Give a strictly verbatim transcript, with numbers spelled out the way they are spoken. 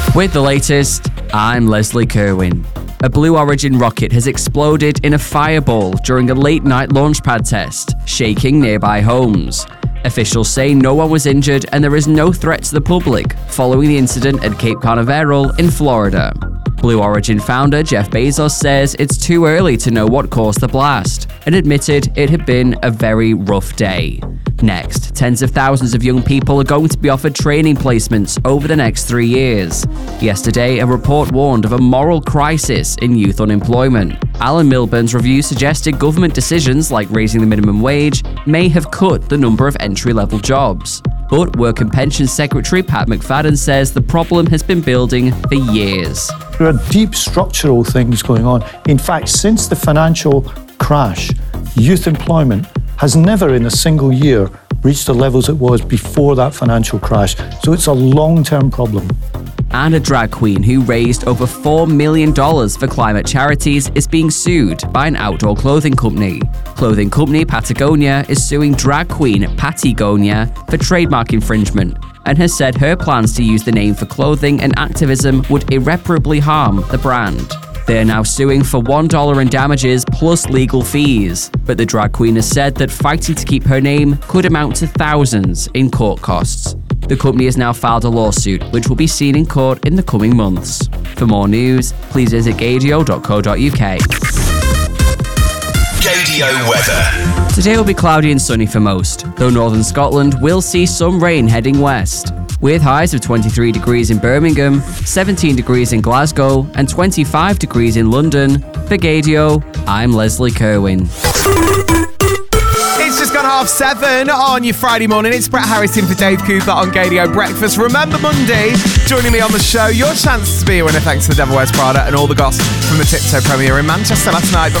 With the latest, I'm Leslie Kerwin. A Blue Origin rocket has exploded in a fireball during a late-night launchpad test, shaking nearby homes. Officials say no one was injured and there is no threat to the public following the incident at Cape Canaveral in Florida. Blue Origin founder Jeff Bezos says it's too early to know what caused the blast and admitted it had been a very rough day. Next, tens of thousands of young people are going to be offered training placements over the next three years. Yesterday, a report warned of a moral crisis in youth unemployment. Alan Milburn's review suggested government decisions like raising the minimum wage may have cut the number of entry-level jobs. But Work and Pensions Secretary Pat McFadden says the problem has been building for years. There are deep structural things going on. In fact, since the financial crash, youth employment has never in a single year reached the levels it was before that financial crash. So it's a long-term problem. And a drag queen who raised over four million dollars for climate charities is being sued by an outdoor clothing company. Clothing company Patagonia is suing drag queen Patigonia for trademark infringement and has said her plans to use the name for clothing and activism would irreparably harm the brand. They are now suing for one dollar in damages plus legal fees, but the drag queen has said that fighting to keep her name could amount to thousands in court costs. The company has now filed a lawsuit, which will be seen in court in the coming months. For more news, please visit gaydio dot co dot uk. Gaydio weather. Today will be cloudy and sunny for most, though northern Scotland will see some rain heading west, with highs of twenty-three degrees in Birmingham, seventeen degrees in Glasgow, and twenty-five degrees in London. For Gaydio, I'm Leslie Kerwin. It's just gone half seven on your Friday morning. It's Brett Harrison for Dave Cooper on Gaydio Breakfast. Remember Monday, joining me on the show, your chance to be a winner thanks to The Devil Wears Prada and all the goss from the Tiptoe premiere in Manchester last night. But